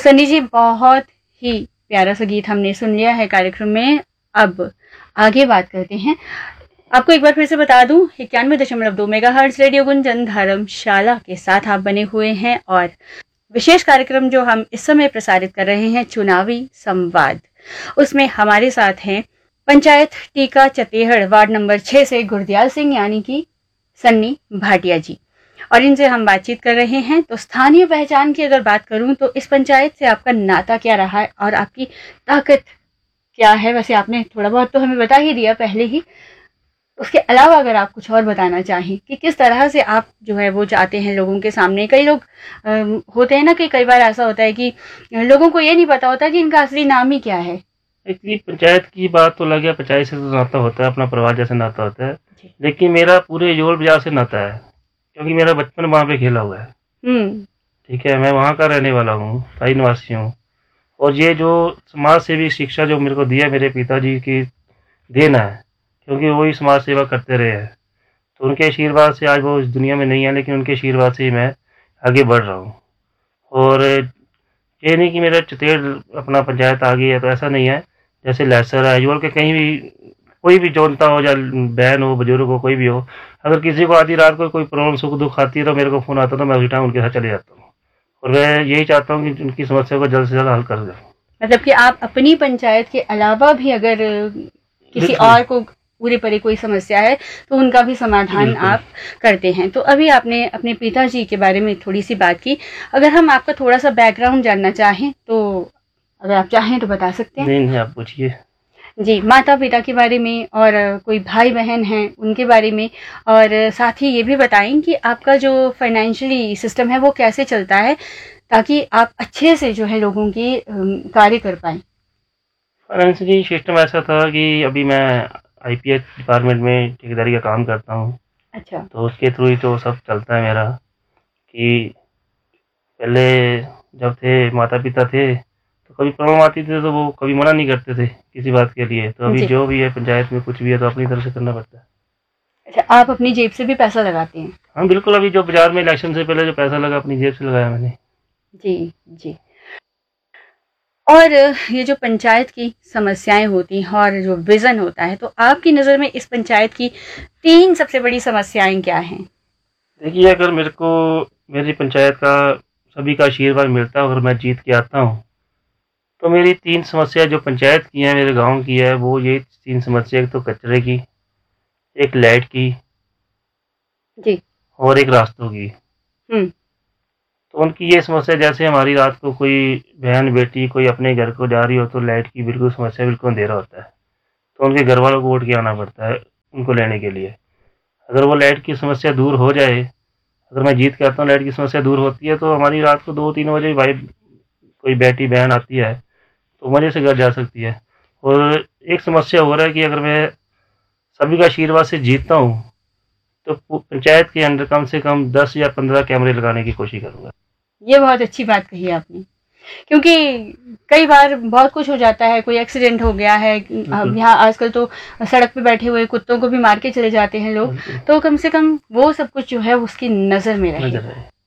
सन्नी जी, बहुत ही प्यारा सा गीत हमने सुन लिया है कार्यक्रम में। अब आगे बात करते हैं। आपको एक बार फिर से बता दूं, 91.2 मेगाहर्ट्ज रेडियो गुंजन धर्मशाला के साथ आप बने हुए हैं और विशेष कार्यक्रम जो हम इस समय प्रसारित कर रहे हैं, चुनावी संवाद, उसमें हमारे साथ हैं पंचायत टीका चतेहड़ वार्ड नंबर 6 से गुरदयाल सिंह यानी कि सन्नी भाटिया जी, और इनसे हम बातचीत कर रहे हैं। तो स्थानीय पहचान की अगर बात करूं तो इस पंचायत से आपका नाता क्या रहा है और आपकी ताकत क्या है? वैसे आपने थोड़ा बहुत तो हमें बता ही दिया पहले ही, उसके अलावा अगर आप कुछ और बताना चाहें कि किस तरह से आप जो है वो जाते हैं लोगों के सामने। कई लोग होते हैं ना कि कई बार ऐसा होता है कि लोगों को ये नहीं पता होता कि इनका असली नाम ही क्या है। एक्चुअली पंचायत की बात तो लग गया, पंचायत से तो नाता होता है, अपना परिवार जैसे नाता होता है, लेकिन मेरा पूरे योल बाजार से नाता है क्योंकि मेरा बचपन वहाँ पे खेला हुआ है। ठीक है, मैं वहाँ का रहने वाला हूँ, स्थायी निवासी हूँ। और ये जो समाज सेवी शिक्षा जो मेरे को दिया मेरे पिताजी की देन है, क्योंकि वही समाज सेवा करते रहे हैं, तो उनके आशीर्वाद से आज वो इस दुनिया में नहीं है, लेकिन उनके आशीर्वाद से ही मैं आगे बढ़ रहा हूँ। और ये नहीं कि मेरा चतेड़ अपना पंचायत आ गई है, तो ऐसा नहीं है। जैसे लैसर है, योल के कहीं भी कोई भी जोनता हो या बहन हो, बुजुर्ग हो, कोई भी हो, अगर किसी को आधी रात को कोई प्रॉब्लम सुख दुख आती है तो मेरे को फ़ोन आता है, तो मैं उसी टाइम उनके साथ चले जाता हूँ और मैं यही चाहता हूँ कि उनकी समस्या को जल्द से जल्द हल कर दूँ। मतलब कि आप अपनी पंचायत के अलावा भी अगर किसी और को पूरे परे कोई समस्या है तो उनका भी समाधान आप करते हैं। तो अभी आपने अपने पिताजी के बारे में थोड़ी सी बात की, अगर हम आपका थोड़ा सा बैकग्राउंड जानना चाहें तो अगर आप चाहें तो बता सकते हैं। नहीं, आप पूछिए जी। माता पिता के बारे में और कोई भाई बहन हैं उनके बारे में, और साथ ही ये भी बताएं कि आपका जो फाइनेंशियली सिस्टम है वो कैसे चलता है ताकि आप अच्छे से जो है लोगों की कार्य कर पाएं। फाइनेंशियली सिस्टम ऐसा था कि अभी मैं आईपीएच डिपार्टमेंट में ठेकेदारी का काम करता हूँ। अच्छा। तो उसके थ्रू ही तो सब चलता है मेरा। कि पहले जब थे माता पिता थे तो कभी प्रॉब्लम आती थी तो वो कभी मना नहीं करते थे किसी बात के लिए। तो अभी जो भी है पंचायत में कुछ भी है तो अपनी तरफ से करना पड़ता है। अच्छा, आप अपनी जेब से भी पैसा लगाते हैं? हाँ बिल्कुल, अभी जो बाजार में इलेक्शन से पहले जो पैसा लगा अपनी जेब से लगाया मैंने। जी जी। और ये जो पंचायत की समस्याएं होती हैं और जो विजन होता है, तो आपकी नज़र में इस पंचायत की 3 सबसे बड़ी समस्याएं क्या हैं? देखिए, अगर मेरे को मेरी पंचायत का सभी का आशीर्वाद मिलता है, अगर मैं जीत के आता हूँ, तो मेरी 3 समस्या जो पंचायत की है, मेरे गांव की है, वो ये 3 समस्या, एक तो कचरे की, एक लाइट की जी। और एक रास्तों की। तो उनकी ये समस्या, जैसे हमारी रात को कोई बहन बेटी कोई अपने घर को जा रही हो तो लाइट की बिल्कुल समस्या, बिल्कुल अंधेरा होता है, तो उनके घर वालों को उठ के आना पड़ता है उनको लेने के लिए। अगर वो लाइट की समस्या दूर हो जाए, अगर मैं जीत के आता हूँ, लाइट की समस्या दूर होती है, तो हमारी रात को 2-3 बजे भाई कोई बेटी बहन आती है तो मज़े से घर जा सकती है। और एक समस्या हो रहा है कि अगर मैं सभी का आशीर्वाद से जीतता हूँ तो पंचायत के अंदर कम से कम 10 या 15 कैमरे लगाने की कोशिश करूँगा। ये बहुत अच्छी बात कही आपने, क्योंकि कई बार बहुत कुछ हो जाता है, कोई एक्सीडेंट हो गया है, अब यहाँ आजकल तो सड़क पे बैठे हुए कुत्तों को भी मार के चले जाते हैं लोग, तो कम से कम वो सब कुछ जो है उसकी नज़र में रहे।